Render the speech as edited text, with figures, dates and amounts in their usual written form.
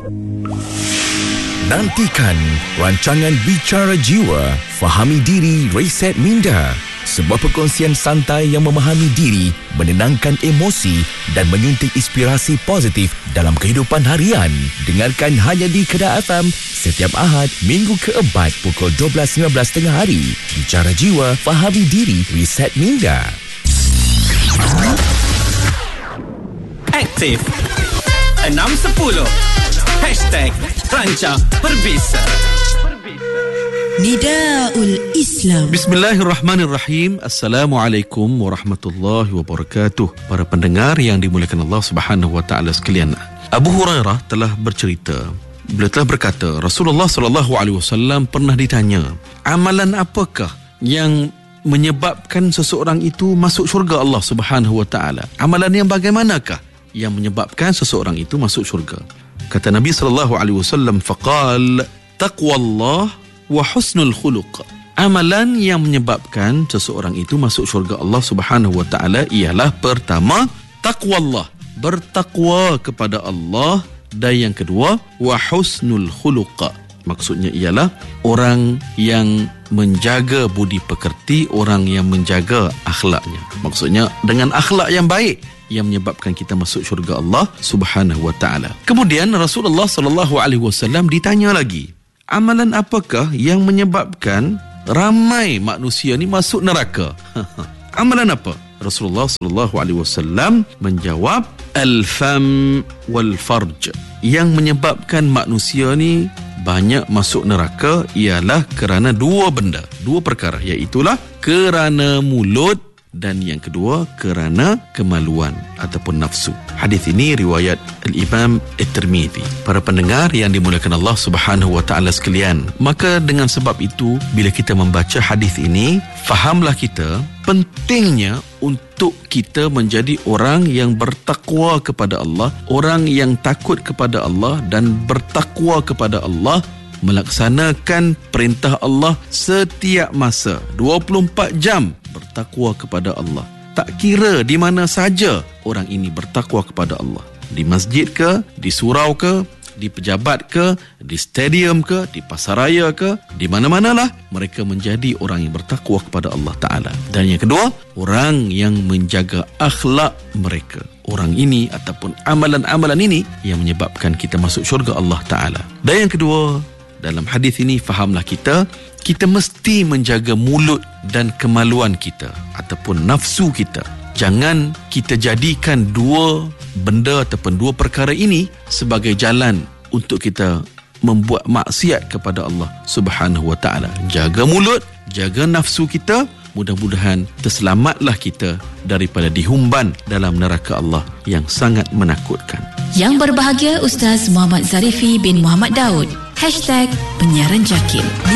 Nantikan rancangan Bicara Jiwa, Fahami Diri, Reset Minda. Sebuah perkongsian santai yang memahami diri, menenangkan emosi dan menyuntik inspirasi positif dalam kehidupan harian. Dengarkan hanya di Kedah FM setiap Ahad, minggu keempat pukul 12.15 tengah hari. Bicara Jiwa, Fahami Diri, Reset Minda. Aktif 610 #Ranca Berbisa. Nidaul Islam. Bismillahirrahmanirrahim. Assalamualaikum warahmatullahi wabarakatuh. Para pendengar yang dimuliakan Allah Subhanahu wa taala sekalian. Abu Hurairah telah bercerita, beliau telah berkata, Rasulullah sallallahu alaihi wasallam pernah ditanya, amalan apakah yang menyebabkan seseorang itu masuk syurga Allah Subhanahu wa taala? Amalan yang bagaimanakah yang menyebabkan seseorang itu masuk syurga? Kata Nabi sallallahu alaihi wasallam, faqal taqwallah wa husnul khuluq. Amalan yang menyebabkan seseorang itu masuk syurga Allah Subhanahu wa taala ialah pertama, taqwallah, bertakwa kepada Allah, dan yang kedua, wa husnul khuluq. Maksudnya ialah orang yang menjaga budi pekerti, orang yang menjaga akhlaknya. Maksudnya dengan akhlak yang baik yang menyebabkan kita masuk syurga Allah Subhanahu wa taala. Kemudian Rasulullah sallallahu alaihi wasallam ditanya lagi, amalan apakah yang menyebabkan ramai manusia ni masuk neraka? Amalan apa? Rasulullah sallallahu alaihi wasallam menjawab, al-fam wal farj. Yang menyebabkan manusia ni banyak masuk neraka ialah kerana dua benda, dua perkara, iaitulah kerana mulut dan yang kedua kerana kemaluan ataupun nafsu. Hadis ini riwayat Al-Imam At-Tirmidzi. Para pendengar yang dimuliakan Allah Subhanahu wa taala sekalian, maka dengan sebab itu bila kita membaca hadis ini, fahamlah kita pentingnya untuk kita menjadi orang yang bertakwa kepada Allah, orang yang takut kepada Allah dan bertakwa kepada Allah, melaksanakan perintah Allah setiap masa, 24 jam bertakwa kepada Allah. Tak kira di mana saja orang ini bertakwa kepada Allah, di masjid ke, di surau ke, di pejabat ke, di stadium ke, di pasaraya ke, di mana-manalah mereka menjadi orang yang bertakwa kepada Allah Ta'ala. Dan yang kedua, orang yang menjaga akhlak mereka. Orang ini ataupun amalan-amalan ini yang menyebabkan kita masuk syurga Allah Ta'ala. Dan yang kedua, dalam hadis ini fahamlah kita mesti menjaga mulut dan kemaluan kita ataupun nafsu kita. Jangan kita jadikan dua benda ataupun dua perkara ini sebagai jalan untuk kita membuat maksiat kepada Allah Subhanahu wa taala. Jaga mulut, jaga nafsu kita, mudah-mudahan terselamatlah kita daripada dihumban dalam neraka Allah yang sangat menakutkan. Yang berbahagia Ustaz Muhammad Zarifi bin Muhammad Daud #Penyiaran Jakir.